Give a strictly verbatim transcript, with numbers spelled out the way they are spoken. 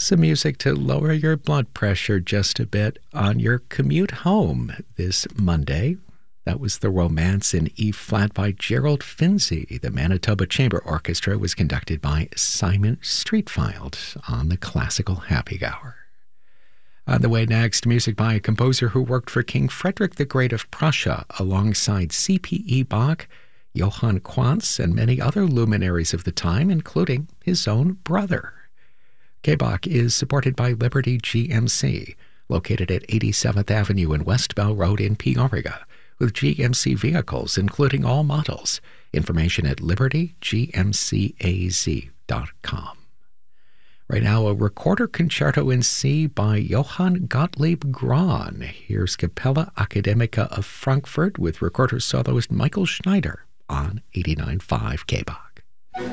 Some music to lower your blood pressure just a bit on your commute home this Monday. That was the Romance in E-flat by Gerald Finzi. The Manitoba Chamber Orchestra was conducted by Simon Streetfield on the Classical Happy Hour. On the way next, music by a composer who worked for King Frederick the Great of Prussia alongside C P E Bach, Johann Quantz, and many other luminaries of the time, including his own brother. K B O C is supported by Liberty G M C, located at eighty-seventh Avenue and West Bell Road in Peoria, with G M C vehicles, including all models. Information at liberty g m c a z dot com. Right now, a recorder concerto in C by Johann Gottlieb Graun. Here's Capella Academica of Frankfurt with recorder soloist Michael Schneider on eighty-nine point five K B O C.